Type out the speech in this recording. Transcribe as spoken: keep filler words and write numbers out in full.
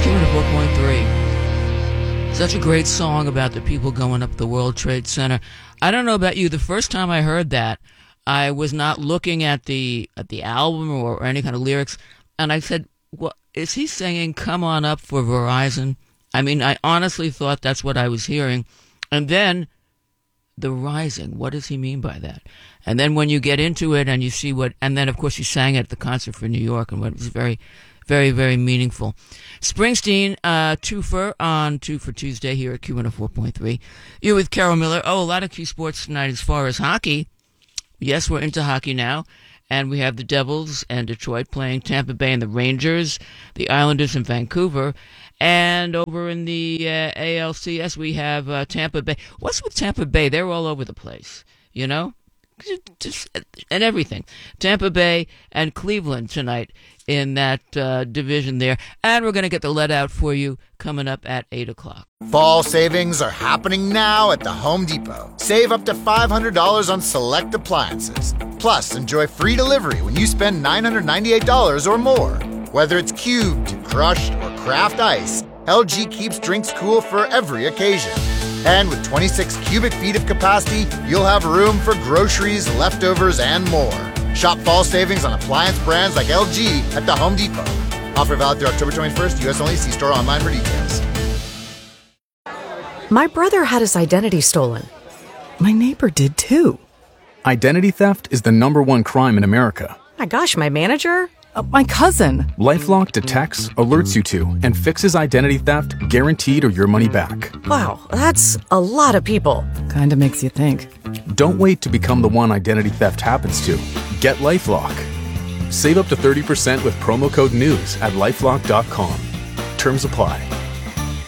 Q one oh four point three. Such a great song about the people going up the World Trade Center. I don't know about you. The first time I heard that, I was not looking at the at the album or, or any kind of lyrics, and I said, "Well, is he singing 'Come on up' for Verizon?" I mean, I honestly thought that's what I was hearing, and then the rising. What does he mean by that? And then when you get into it and you see what, and then of course he sang at the concert for New York, and what was very, very, very meaningful. Springsteen, uh, twofer on Two for Tuesday here at Q one oh four point three. You're with Carol Miller. Oh, a lot of Q Sports tonight as far as hockey. Yes, we're into hockey now. And we have the Devils and Detroit playing Tampa Bay and the Rangers, the Islanders and Vancouver. And over in the uh, A L C S, we have uh, Tampa Bay. What's with Tampa Bay? They're all over the place, you know? Just, and everything. Tampa Bay and Cleveland tonight in that uh, division there. And we're going to get the let out for you coming up at eight o'clock. Fall savings are happening now at the Home Depot. Save up to five hundred dollars on select appliances. Plus, enjoy free delivery when you spend nine hundred ninety-eight dollars or more. Whether it's cubed, crushed, or craft ice, L G keeps drinks cool for every occasion. And with twenty-six cubic feet of capacity, you'll have room for groceries, leftovers, and more. Shop fall savings on appliance brands like L G at the Home Depot. Offer valid through October twenty-first, U S only. See store online for details. My brother had his identity stolen. My neighbor did too. Identity theft is the number one crime in America. My gosh, my manager? Uh, my cousin. LifeLock detects, alerts you to, and fixes identity theft guaranteed or your money back. Wow, that's a lot of people. Kinda makes you think. Don't wait to become the one identity theft happens to. Get LifeLock. Save up to thirty percent with promo code NEWS at lifelock dot com. Terms apply.